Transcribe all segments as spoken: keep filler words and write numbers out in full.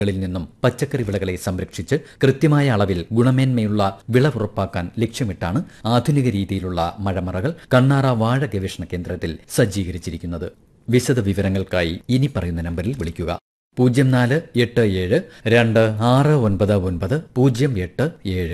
ിൽ നിന്നും പച്ചക്കറി വിളകളെ സംരക്ഷിച്ച് കൃത്യമായ അളവിൽ ഗുണമേന്മയുള്ള വിളവുറപ്പാക്കാൻ ലക്ഷ്യമിട്ടാണ് ആധുനിക രീതിയിലുള്ള മഴമറകൾ കണ്ണാറ വാഴ ഗവേഷണ കേന്ദ്രത്തിൽ സജ്ജീകരിച്ചിരിക്കുന്നത്. വിശദ വിവരങ്ങൾക്കായി ഇനി പറയുന്ന നമ്പറിൽ വിളിക്കുക. പൂജ്യം നാല് എട്ട് ഏഴ് രണ്ട് ആറ് ഒൻപത് ഒൻപത് പൂജ്യം എട്ട് ഏഴ്.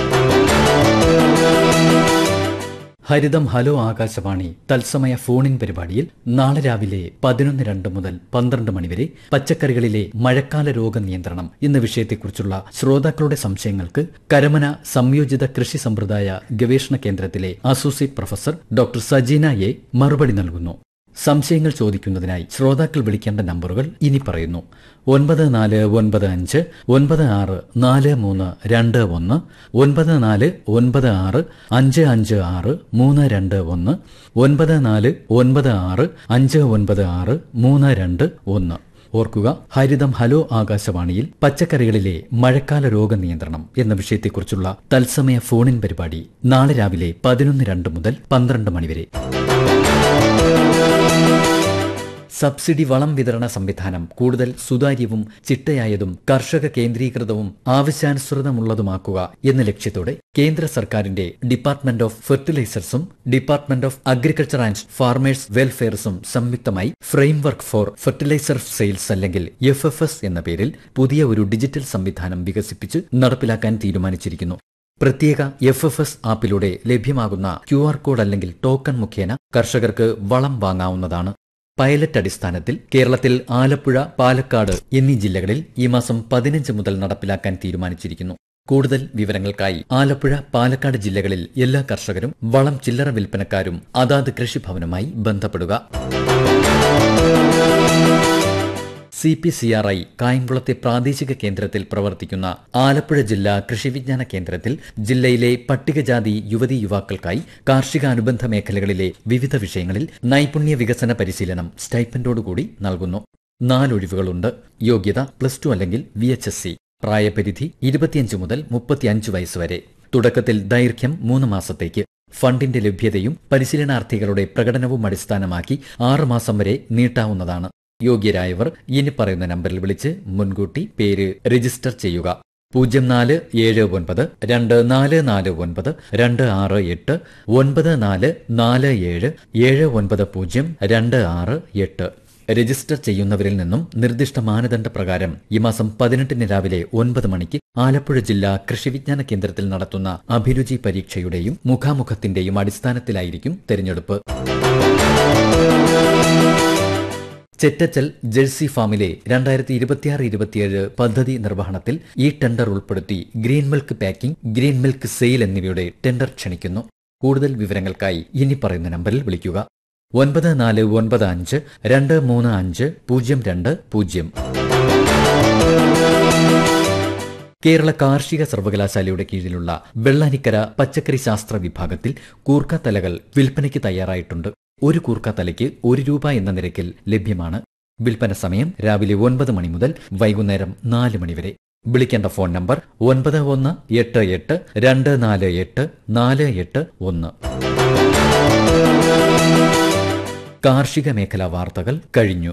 ഹരിതം ഹലോ ആകാശവാണി തത്സമയ ഫോണിൻ പരിപാടിയിൽ നാളെ രാവിലെ പതിനൊന്ന് രണ്ട് മുതൽ പന്ത്രണ്ട് മണിവരെ പച്ചക്കറികളിലെ മഴക്കാല രോഗ നിയന്ത്രണം എന്ന വിഷയത്തെക്കുറിച്ചുള്ള ശ്രോതാക്കളുടെ സംശയങ്ങൾക്ക് കരമന സംയോജിത കൃഷി സമ്പ്രദായ ഗവേഷണ കേന്ദ്രത്തിലെ associate professor doctor Sajina A മറുപടി നൽകുന്നു. സംശയങ്ങൾ ചോദിക്കുന്നതിനായി ശ്രോതാക്കൾ വിളിക്കേണ്ട നമ്പറുകൾ ഇനി പറയുന്നു. ഒൻപത് നാല് ഒൻപത് അഞ്ച് ഒൻപത് ആറ് നാല് മൂന്ന് രണ്ട് ഒന്ന്, ഒൻപത് നാല് ഒൻപത് ആറ് അഞ്ച് അഞ്ച് ആറ് മൂന്ന് രണ്ട് ഒന്ന്, ഒൻപത് നാല് ഒൻപത് ആറ് അഞ്ച് ഒൻപത് ആറ് മൂന്ന് രണ്ട് ഒന്ന്. ഓർക്കുക, ഹരിതം ഹലോ ആകാശവാണിയിൽ പച്ചക്കറികളിലെ മഴക്കാല രോഗ നിയന്ത്രണം എന്ന വിഷയത്തെക്കുറിച്ചുള്ള തത്സമയ ഫോണിൻ പരിപാടി നാളെ രാവിലെ പതിനൊന്ന് രണ്ട് മുതൽ പന്ത്രണ്ട് മണിവരെ. സബ്സിഡി വളം വിതരണ സംവിധാനം കൂടുതൽ സുതാര്യവും ചിട്ടയായതും കർഷക കേന്ദ്രീകൃതവും ആവശ്യാനുസൃതമുള്ളതുമാക്കുക എന്ന ലക്ഷ്യത്തോടെ കേന്ദ്ര സർക്കാരിന്റെ department of ഫെർട്ടിലൈസേഴ്സും department of agriculture and farmers വെൽഫെയർസും സംയുക്തമായി ഫ്രെയിംവർക്ക് ഫോർ ഫെർട്ടിലൈസർ സെയിൽസ് അല്ലെങ്കിൽ എഫ് എഫ് എസ് എന്ന പേരിൽ പുതിയ ഒരു ഡിജിറ്റൽ സംവിധാനം വികസിപ്പിച്ച് നടപ്പിലാക്കാൻ തീരുമാനിച്ചിരിക്കുന്നു. പ്രത്യേക എഫ് എഫ് എസ് ആപ്പിലൂടെ ലഭ്യമാകുന്ന ക്യു ആർ കോഡ് അല്ലെങ്കിൽ ടോക്കൺ മുഖേന കർഷകർക്ക് വളം വാങ്ങാവുന്നതാണ്. പൈലറ്റ് അടിസ്ഥാനത്തിൽ കേരളത്തിൽ ആലപ്പുഴ, പാലക്കാട് എന്നീ ജില്ലകളിൽ ഈ മാസം പതിനഞ്ച് മുതൽ നടപ്പിലാക്കാൻ തീരുമാനിച്ചിരിക്കുന്നു. കൂടുതൽ വിവരങ്ങൾക്കായി ആലപ്പുഴ, പാലക്കാട് ജില്ലകളിൽ എല്ലാ കർഷകരും വളം ചില്ലറ വിൽപ്പനക്കാരും അതാത് കൃഷിഭവനുമായി ബന്ധപ്പെടുക. C P C R I കായംകുളത്തെ പ്രാദേശിക കേന്ദ്രത്തിൽ പ്രവർത്തിക്കുന്ന ആലപ്പുഴ ജില്ലാ കൃഷിവിജ്ഞാന കേന്ദ്രത്തിൽ ജില്ലയിലെ പട്ടികജാതി യുവതീ യുവാക്കൾക്കായി കാർഷികാനുബന്ധ മേഖലകളിലെ വിവിധ വിഷയങ്ങളിൽ നൈപുണ്യ വികസന പരിശീലനം സ്റ്റൈപ്പൻഡോടുകൂടി നൽകുന്നു. നാലൊഴിവുകളുണ്ട്. യോഗ്യത പ്ലസ് ടു അല്ലെങ്കിൽ വി എച്ച് എസ് സി. പ്രായപരിധി ഇരുപത്തിയഞ്ച് മുതൽ മുപ്പത്തിയഞ്ച് വയസ്സ് വരെ. തുടക്കത്തിൽ ദൈർഘ്യം മൂന്ന് മാസത്തേക്ക്. ഫണ്ടിന്റെ ലഭ്യതയും പരിശീലനാർത്ഥികളുടെ പ്രകടനവും അടിസ്ഥാനമാക്കി ആറുമാസം വരെ നീട്ടാവുന്നതാണ്. യോഗ്യരായവർ ഇനി പറയുന്ന നമ്പറിൽ വിളിച്ച് മുൻകൂട്ടി പേര് രജിസ്റ്റർ ചെയ്യുക. പൂജ്യം നാല് ഏഴ് ഒൻപത് രണ്ട് നാല് നാല് ഒൻപത് രണ്ട് ആറ് എട്ട്, ഒൻപത് നാല് നാല് ഏഴ് ഏഴ് ഒൻപത് പൂജ്യം രണ്ട് ആറ് എട്ട്. രജിസ്റ്റർ ചെയ്യുന്നവരിൽ നിന്നും നിർദ്ദിഷ്ട മാനദണ്ഡ പ്രകാരം ഈ മാസം പതിനെട്ടിന് രാവിലെ ഒൻപത് മണിക്ക് ആലപ്പുഴ ജില്ലാ കൃഷിവിജ്ഞാന കേന്ദ്രത്തിൽ നടത്തുന്ന അഭിരുചി പരീക്ഷയുടെയും മുഖാമുഖത്തിന്റെയും അടിസ്ഥാനത്തിലായിരിക്കും തെരഞ്ഞെടുപ്പ്. ചെറ്റച്ചൽ ജേഴ്സി ഫാമിലെ രണ്ടായിരത്തി ഇരുപത്തിയാറ് ഇരുപത്തിയേഴ് പദ്ധതി നിർവഹണത്തിൽ ഈ ടെൻഡർ ഉൾപ്പെടുത്തി green milk packing, green milk sale എന്നിവയുടെ ടെൻഡർ ക്ഷണിക്കുന്നു. കൂടുതൽ വിവരങ്ങൾക്കായി ഇനി പറയുന്ന നമ്പറിൽ വിളിക്കുക. ഒൻപത് നാല് ഒൻപത് അഞ്ച് രണ്ട് മൂന്ന് അഞ്ച് പൂജ്യം രണ്ട് പൂജ്യം. കേരള കാർഷിക സർവകലാശാലയുടെ കീഴിലുള്ള വെള്ളാനിക്കര പച്ചക്കറി ശാസ്ത്ര വിഭാഗത്തിൽ കൂർക്കത്തലകൾ വിൽപ്പനയ്ക്ക് തയ്യാറായിട്ടുണ്ട്. ഒരു കൂർക്കത്തലയ്ക്ക് ഒരു രൂപ എന്ന നിരക്കിൽ ലഭ്യമാണ്. വിൽപ്പന സമയം രാവിലെ ഒൻപത് മണി മുതൽ വൈകുന്നേരം നാല് മണി വരെ. വിളിക്കേണ്ട ഫോൺ നമ്പർ ഒൻപത് ഒന്ന് എട്ട് എട്ട് രണ്ട് നാല് എട്ട് നാല് എട്ട് ഒന്ന്. കാർഷിക മേഖലാ വാർത്തകൾ കഴിഞ്ഞു.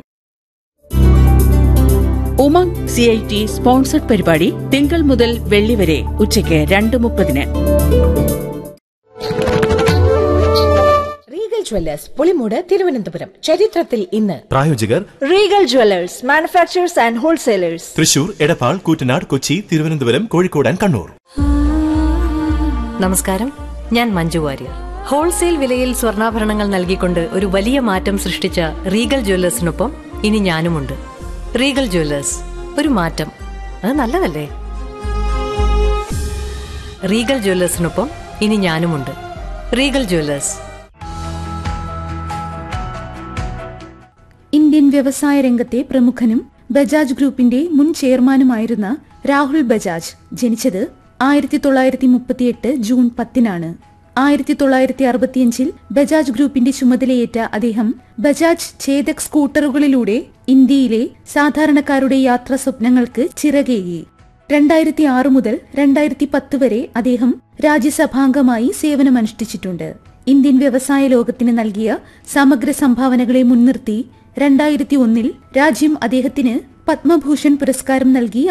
Umang C I T sponsored പരിപാടി തിങ്കൾ മുതൽ വെള്ളി വരെ ഉച്ചയ്ക്ക് രണ്ട് മുപ്പതിന്. Regal Jewellers Pulimoodu, Thiruvananthapuram. ചരിത്രത്തിൽ ഇന്ന്. പ്രായോജകർ Regal Jewellers, manufacturers and wholesalers, Thrissur, Edappal, Koottanad, Kochi, Thiruvananthapuram, Kozhikode and Kannur. നമസ്കാരം, ഞാൻ മഞ്ജു വാര്യർ. ഹോൾസെയിൽ വിലയിൽ സ്വർണ്ണാഭരണങ്ങൾ നൽകിക്കൊണ്ട് ഒരു വലിയ മാറ്റം സൃഷ്ടിച്ച റീഗൽ ജ്വല്ലേഴ്സിനൊപ്പം ഇനി ഞാനുമുണ്ട്. റീഗൽ ജ്വല്ലേഴ്സ്, ഒരു മാറ്റം, അത് നല്ലതല്ലേ? റീഗൽ ജ്വല്ലേഴ്സിനൊപ്പം ഇനി ഞാനുമുണ്ട്. Regal Jewellers. ഇന്ത്യൻ വ്യവസായ രംഗത്തെ പ്രമുഖനും ബജാജ് ഗ്രൂപ്പിന്റെ മുൻ ചെയർമാനുമായിരുന്ന രാഹുൽ ബജാജ് ജനിച്ചത് ആയിരത്തി തൊള്ളായിരത്തി മുപ്പത്തിയെട്ട് ജൂൺ പത്തിനാണ്. ആയിരത്തി തൊള്ളായിരത്തി അറുപത്തിയഞ്ചിൽ ബജാജ് ഗ്രൂപ്പിന്റെ ചുമതലയേറ്റ അദ്ദേഹം ബജാജ് ചേതക് സ്കൂട്ടറുകളിലൂടെ ഇന്ത്യയിലെ സാധാരണക്കാരുടെ യാത്രാ സ്വപ്നങ്ങൾക്ക് ചിറകേകി. രണ്ടായിരത്തി ആറ് മുതൽ രണ്ടായിരത്തി പത്ത് വരെ അദ്ദേഹം രാജ്യസഭാംഗമായി സേവനമനുഷ്ഠിച്ചിട്ടുണ്ട്. ഇന്ത്യൻ വ്യവസായ ലോകത്തിന് നൽകിയ സമഗ്ര സംഭാവനകളെ മുൻനിർത്തി രണ്ടായിരത്തി ഒന്നിൽ രാജ്യം അദ്ദേഹത്തിന് പത്മഭൂഷൺ പുരസ്കാരം നൽകി